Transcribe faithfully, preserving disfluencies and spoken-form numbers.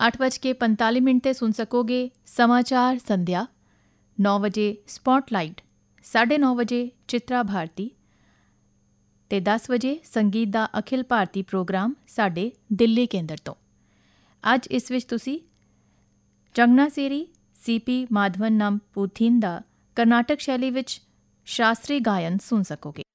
ਅੱਠ ਵੱਜ ਕੇ ਪੰਤਾਲੀ ਮਿੰਟ 'ਤੇ ਸੁਣ ਸਕੋਗੇ ਸਮਾਚਾਰ ਸੰਧਿਆ। ਨੌ ਵਜੇ ਸਪੌਟਲਾਈਟ, ਸਾਢੇ ਨੌ ਵਜੇ ਚਿੱਤਰਾ ਭਾਰਤੀ ਅਤੇ ਦਸ ਵਜੇ ਸੰਗੀਤ ਦਾ ਅਖਿਲ ਭਾਰਤੀ ਪ੍ਰੋਗਰਾਮ ਸਾਡੇ ਦਿੱਲੀ ਕੇਂਦਰ ਤੋਂ। ਅੱਜ ਇਸ ਵਿੱਚ ਤੁਸੀਂ ਚੰਗਨਾਸੇਰੀ ਸੀ ਪੀ ਮਾਧਵਨ ਨੰਪੂਥੀਨ ਦਾ ਕਰਨਾਟਕ ਸ਼ੈਲੀ ਵਿੱਚ ਸ਼ਾਸਤਰੀ ਗਾਇਨ ਸੁਣ ਸਕੋਗੇ।